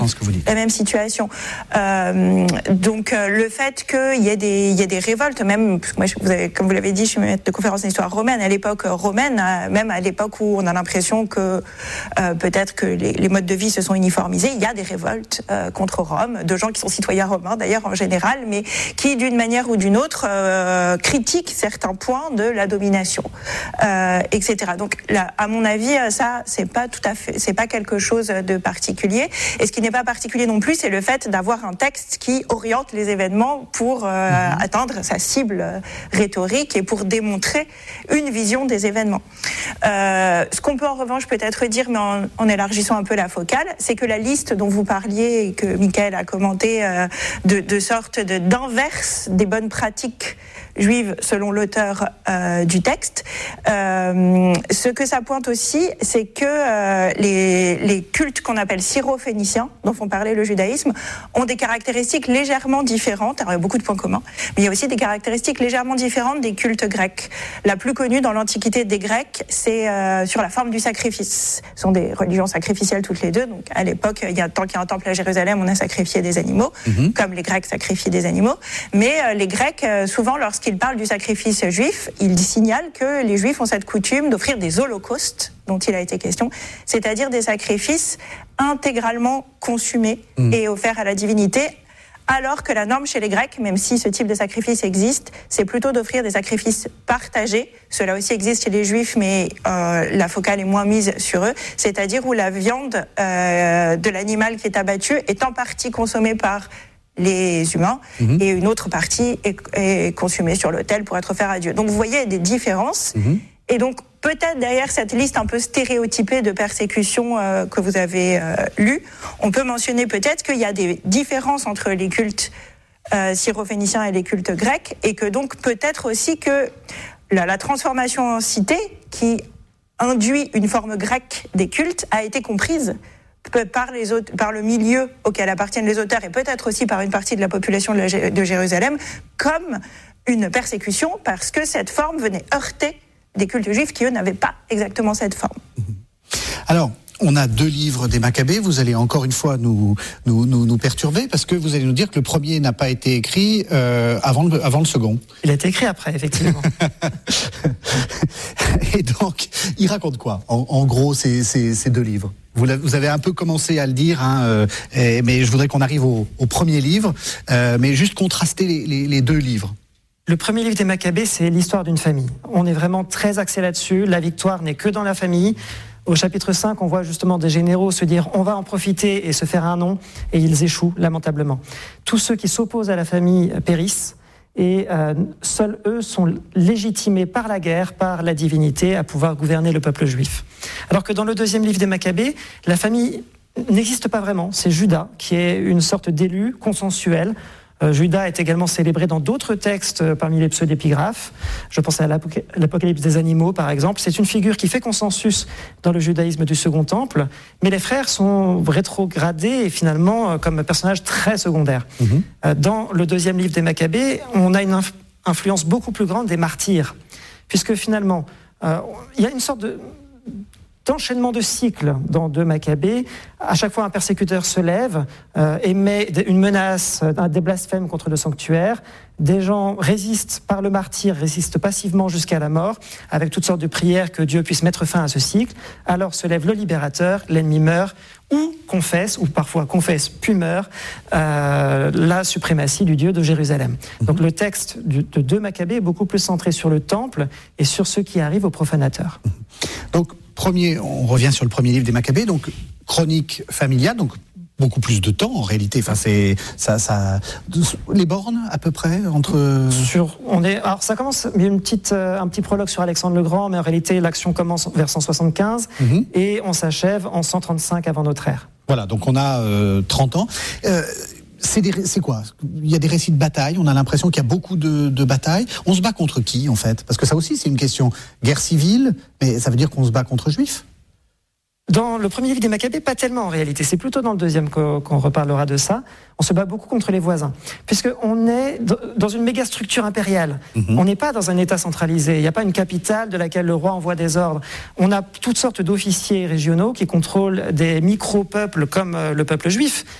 ce que vous dites. La même situation. Donc le fait qu'il y ait des révoltes, même parce que moi, comme vous l'avez dit, je suis maître de conférence d'histoire romaine. À l'époque romaine, même à l'époque où on a l'impression que peut-être que les modes de vie se sont uniformisés, il y a des révoltes contre Rome, de gens qui sont citoyens romains d'ailleurs en général, mais qui d'une manière ou d'une autre critiquent certains points de la domination, etc. Donc là, à mon avis, ça c'est pas quelque chose de particulier. Et ce qui n'est pas particulier non plus, c'est le fait d'avoir un texte qui oriente les événements pour atteindre sa cible rhétorique et pour démontrer une vision des événements. Ce qu'on peut en revanche peut-être dire, mais en élargissant un peu la focale, c'est que la liste dont vous parliez et que Michael a commenté de sorte d'inverse des bonnes pratiques juives selon l'auteur du texte. Ce que ça pointe aussi, c'est que les cultes qu'on appelle syro-phéniciens, dont font parler le judaïsme, ont des caractéristiques légèrement différentes. Alors il y a beaucoup de points communs, mais il y a aussi des caractéristiques légèrement différentes des cultes grecs. La plus connue dans l'Antiquité des Grecs, c'est sur la forme du sacrifice. Ce sont des religions sacrificielles toutes les deux. Donc à l'époque, tant qu'il y a un temple à Jérusalem, on a sacrifié des animaux, comme les Grecs sacrifient des animaux. Mais les Grecs, souvent, lorsqu'ils parlent du sacrifice juif, ils signalent que les Juifs ont cette coutume d'offrir des holocaustes, dont il a été question, c'est-à-dire des sacrifices intégralement consumés et offerts à la divinité, alors que la norme chez les Grecs, même si ce type de sacrifice existe, c'est plutôt d'offrir des sacrifices partagés. Cela aussi existe chez les Juifs, mais la focale est moins mise sur eux, c'est-à-dire où la viande de l'animal qui est abattu est en partie consommée par les humains et une autre partie est consommée sur l'autel pour être offert à Dieu. Donc vous voyez des différences. Et donc peut-être derrière cette liste un peu stéréotypée de persécutions que vous avez lue, on peut mentionner peut-être qu'il y a des différences entre les cultes syro-phéniciens et les cultes grecs, et que donc peut-être aussi que la transformation en cité qui induit une forme grecque des cultes a été comprise par le milieu auquel appartiennent les auteurs et peut-être aussi par une partie de la population de Jérusalem comme une persécution, parce que cette forme venait heurter des cultes juifs qui, eux, n'avaient pas exactement cette forme. Alors, on a 2 livres des Maccabées. Vous allez encore une fois nous perturber, parce que vous allez nous dire que le premier n'a pas été écrit avant le second. Il a été écrit après, effectivement. Et donc, il raconte quoi, en gros, ces 2 livres? Vous avez un peu commencé à le dire, mais je voudrais qu'on arrive au premier livre, mais juste contraster les 2 livres. Le premier livre des Maccabées, c'est l'histoire d'une famille. On est vraiment très axé là-dessus. La victoire n'est que dans la famille. Au chapitre 5, on voit justement des généraux se dire « on va en profiter et se faire un nom », et ils échouent lamentablement. Tous ceux qui s'opposent à la famille périssent, et seuls eux sont légitimés par la guerre, par la divinité, à pouvoir gouverner le peuple juif. Alors que dans le deuxième livre des Maccabées, la famille n'existe pas vraiment. C'est Juda qui est une sorte d'élu consensuel. Juda est également célébré dans d'autres textes parmi les pseudépigraphes. Je pense à l'Apocalypse des animaux, par exemple. C'est une figure qui fait consensus dans le judaïsme du Second Temple, mais les frères sont rétrogradés et finalement comme personnages très secondaires. Dans le deuxième livre des Maccabées, on a une influence beaucoup plus grande des martyrs, puisque finalement, il y a une sorte d'enchaînement de cycles dans 2 Maccabées. À chaque fois, un persécuteur se lève, émet une menace, des blasphèmes contre le sanctuaire. Des gens résistent par le martyre, résistent passivement jusqu'à la mort, avec toutes sortes de prières que Dieu puisse mettre fin à ce cycle. Alors se lève le libérateur, l'ennemi meurt, ou confesse, ou parfois confesse puis meurt, la suprématie du Dieu de Jérusalem. Donc le texte de 2 Maccabées est beaucoup plus centré sur le temple et sur ce qui arrive aux profanateurs. Donc, on revient sur le premier livre des Maccabées, donc chronique familiale, donc beaucoup plus de temps en réalité. Enfin, c'est ça les bornes à peu près entre. Alors ça commence. Il y a un petit prologue sur Alexandre le Grand, mais en réalité l'action commence vers 175 et on s'achève en 135 avant notre ère. Voilà, donc on a 30 ans. C'est quoi? Il y a des récits de bataille, on a l'impression qu'il y a beaucoup de batailles. On se bat contre qui, en fait? Parce que ça aussi, c'est une question. Guerre civile, mais ça veut dire qu'on se bat contre juifs? Dans le premier livre des Maccabées, pas tellement en réalité. C'est plutôt dans le deuxième qu'on reparlera de ça. On se bat beaucoup contre les voisins, puisqu'on est dans une méga structure impériale. On n'est pas dans un État centralisé. Il n'y a pas une capitale de laquelle le roi envoie des ordres. On a toutes sortes d'officiers régionaux qui contrôlent des micro-peuples comme le peuple juif,